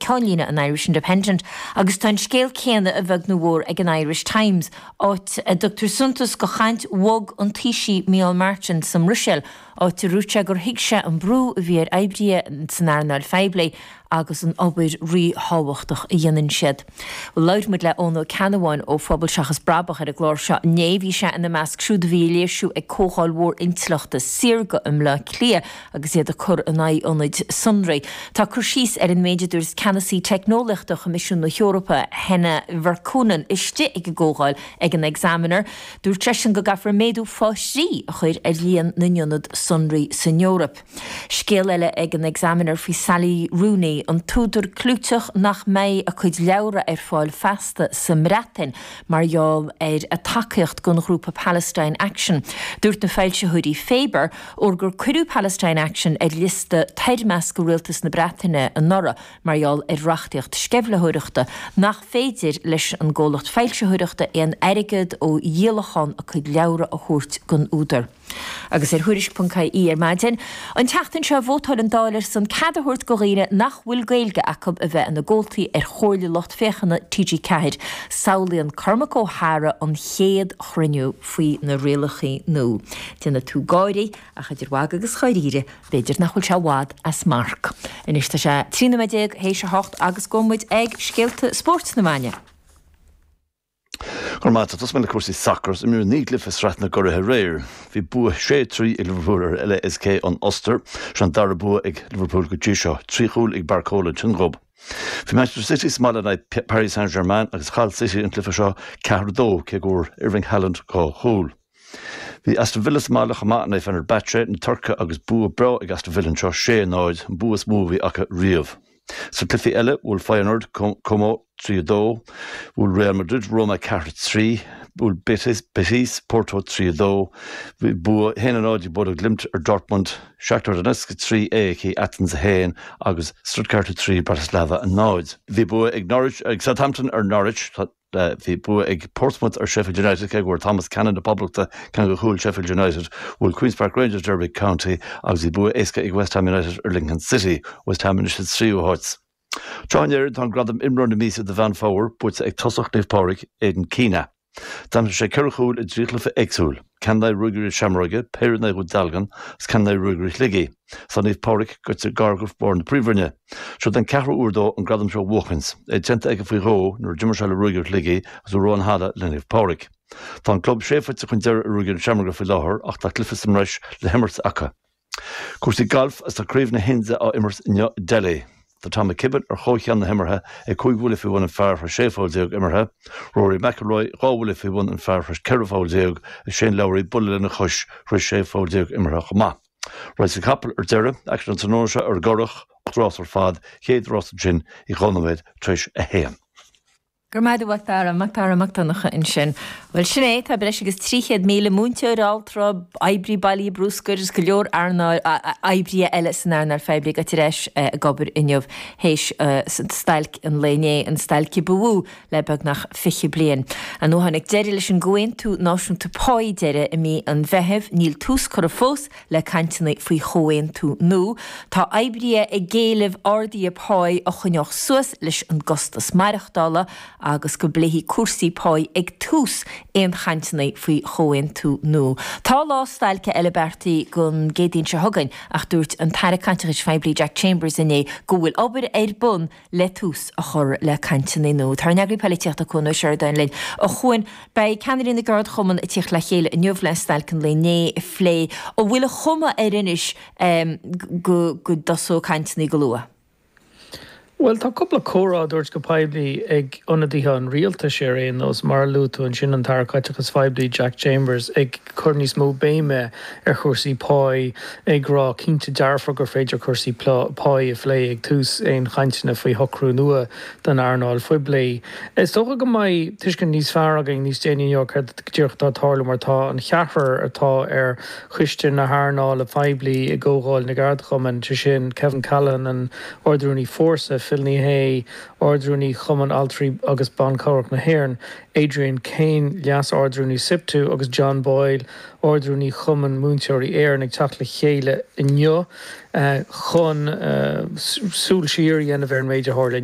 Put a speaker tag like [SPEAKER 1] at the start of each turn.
[SPEAKER 1] ceáilína an Irish Independent agus tá scéal céanna a bheith nó bhór ag an Irish Times áit Dr. Suntas go chaint wog an tíisi Miall Martin sam Russell áit rúte gur hiigse an brú a bhíar eibrí san airnáil feibli agus an obair rí háhachtach a dhéanann siad. Leidmid le ónó Canháin ó phobal seachas brabach ar a glór seo néhí se ina measc siúd bhí léisiú ag cóáil mhór intlachta sirga im le clia agus iad a chur an ónid sunraí. Tá chur síos ar an méidirús canasí technoliachtach a misisiún na Eorpa hena bharcúnan iste ag ggóáil ag an examiner, dúr tresin go gafar méadú fáisrí a chuir ar líon na nionad sunraí san Eorp. Scéal eile ag an examiner fi Sally Rooney an túidir clúteach nach mé a chuid leabhra ar fáil festa sa mreatain marall ar a takeíocht gon grúpa Palestine Action. Dúirt na fáilte chuirí Faber ó gur cuireadh Palestine Action ar lista teidmeas go rialtas na Breataine an nora marall ar rachtaíocht sceflathireachta nach féidir leis an ggólacht fáiltethireachta an airigid ó dhéalachan a chuid leabhra a thuairt gon údar. Agus ar thuiris.caí ar maidin, an teachtain seo bhótáil an dáir san cadthirt go réire nach bhfuil gailge acab a bheith an na ggóiltaí ar chóirla locht féchanna TG Ceithir saolaíonn Cormac O'Hara an chéad chruinniú faoi na rialachaí nó. Déanna tú gáirí a chuidir bhag agus choiríre beidir nach bhfuil se bhád as marc. Iniste se 13 hééis 8 agus gommuid ag scéalta sport na maine.
[SPEAKER 2] Gormata, tos mena cuasaí sacrs I mú nígliffe sreatna gorathe réir. Bhí bua 3 ag Liverpool ar LSK an Ulster, sean dara bua ag Liverpool go dtí seo, 3 ag Barcola Tinrob. Bhí Manchester City smála na Paris Saint-Germain agus Hull City an clifa seo 4-2 ce gur Irving Haaland có húl. Bhí Aston Villa smála chamá na fenar Batre na Turca agus bua bra ag Aston Villa seo 6-9 bua smóví acha riamh. So cliffi eile bhfuil Feyenoord Como 3-2, bhfuil Real Madrid Roma 4-3, bhfuil Betis Porto 3-2, bhí bua héanaáidí bud a glimt ar Dortmund, Shakhtar Donetsk 3 cí Athens a héin agus Stuttgart 3 Bratislava a náid. Bhí bua ag Norwich ag Southampton ar Norwich, bhí bua ag Portsmouth ar Sheffield United ag bhfuir Thomas Cannon de poblachta can go chúil Sheffield United, bhfuil Queen's Park Rangers Derby County agus bhí bua éasca ag West Ham United ar Lincoln City, West Ham United 3-8. Tráinéir tá gradam imrán na mísa de Van Fowler buirte ag tosach Naomh Pádraig éidir Cína. Tam sé ceirchúil I dríchlifa éagsúil, Candai Rugarí Seamaraige, Péirna go Dalgan, s Candai Rugarí Ligí. Sa Naomh Pádraig goit gargah bór na príomhrinne. Seo den 4 úrdó an gradam seo Walkins, é tenta ag a faoi ró nuair Jimmer se le Rugarí Ligí as a róin hada le Naomh Pádraig. Tá an club séfaite chun deir Rugarí Seamaraige faoi láthair ach tá clifa sam reis le Hemmert acha. Cuasaí golf as tá críomh na hinsa á Immers Delhi. Tá Tommy Kibbet ar chóchean na himmerthe ag 5 bhfuil fi bhain an fear for 6 fáildeag immerthe, Rory McIlroy 2 bhfuil fi bhain an fear for 4 fáildeag ag Shane Lowry bulla na chuis for 6 fáildeag immerthe chomá. Rois a couple ar deire, ag an tanóise ar gorach, rás ar fad, chéad rás gin I ghonamid tris a héan.
[SPEAKER 1] Gur maidú amachtánacha in sin. Bhfuil sinné tá breis agus 300 míle múntear altra aibrí bailí brúscuirs go leor arná aibrí eile san airnar feibli a tiréis gobar inniuh héis stailc an léné an stailci bhú le bag nach fiche blian. An nó hannig deir leis an gcuin tú náisiúnta páí deire I mí an bheitheh níl tús chur a fós le cantainna faoi choin tú nó. Tá aibrí ag géalah ordaí a páí a chuneoch suas leis an gostas maireachtála agus go bléhí cuasaí páí ag tús éon chaintena faoi choin tú nó. Tá lá stailce Eliberty gon gédaíonn se thugainn ach dúirt an taire cantaigh feibli Jack Chambers inné go bhfuil obair ar bun le tús a chur le cantainna nó. Tar neagraí peiliteachta chun seir dain linn a chuin bei canarín na gard chuman I tíoch le chéile in neomh le stailcin le né I phlé ó bhfuil a chuma ar inis go dosó cantainna go lua.
[SPEAKER 3] Well, tá couple of córa dúirt go paibli ag ionadaithe an rialta sé réon os mar lútú an sin an tar caiteachas feibli Jack Chambers ag chur níos mó béime ar chuirsaí páí ag rá cínte dearfa gur féidir chuirsaí páí a phlé ag tús éon chaintena faoi hocrú nua den airnáil faoi blé. Is tócha go mai tuiscin níos fearr againn níos déanaí chu tíochtá tála martá an cheafar atá ar chuiste na hairnáil a feibli I ggógáil na gardchaman te sin Kevin Callan an ordrúní fórsa Philní Hay, ordrúní chuman altrí agus ban córach na hhéireann, Adrian Kane, leas ordrúní siptú agus John Boyle, ordrúní chuman múnteoirí éir ag teach le chéile inniu, chun súl siar dhéanamh ar an méidir hála